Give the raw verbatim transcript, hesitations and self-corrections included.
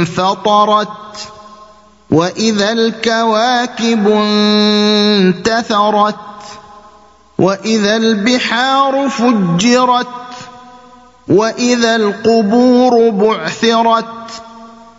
انفطرت وإذا الكواكب انتثرت وإذا البحار فجرت وإذا القبور بعثرت